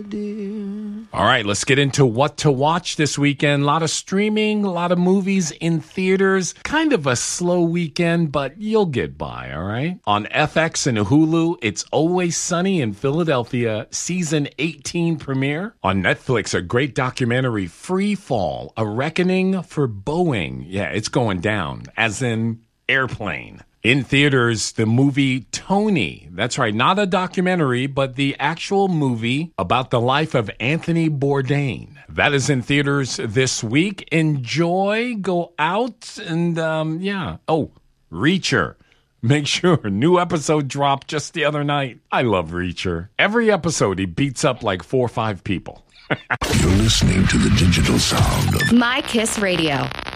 dear. All right, let's get into what to watch this weekend. A lot of streaming, a lot of movies in theaters. Kind of a slow weekend, but you'll get by, all right? On FX and Hulu, It's Always Sunny in Philadelphia, season 18 premiere. On Netflix, a great documentary, Free Fall, A Reckoning for Boeing. Yeah, it's going down, as in airplane. In theaters, the movie Tony. That's right, not a documentary, but the actual movie about the life of Anthony Bourdain. That is in theaters this week. Enjoy, go out, and Oh, Reacher. Make sure, new episode dropped just the other night. I love Reacher. Every episode, he beats up like 4 or 5 people. You're listening to the digital sound of My Kiss Radio.